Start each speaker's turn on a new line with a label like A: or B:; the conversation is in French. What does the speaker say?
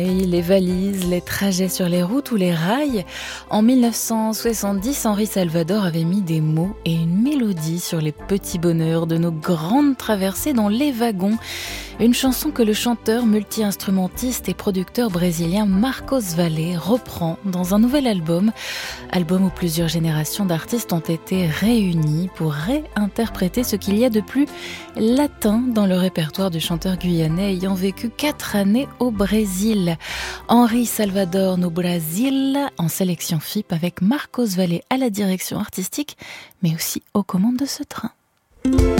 A: Les valises, les trajets sur les routes ou les rails. En 1970, Henri Salvador avait mis des mots et une mélodie sur les petits bonheurs de nos grandes traversées dans les wagons. Une chanson que le chanteur, multi-instrumentiste et producteur brésilien Marcos Valle reprend dans un nouvel album où plusieurs générations d'artistes ont été réunies pour réinterpréter ce qu'il y a de plus latin dans le répertoire du chanteur guyanais ayant vécu 4 années au Brésil. Henri Salvador no Brasil en sélection FIP avec Marcos Valle à la direction artistique, mais aussi aux commandes de ce train.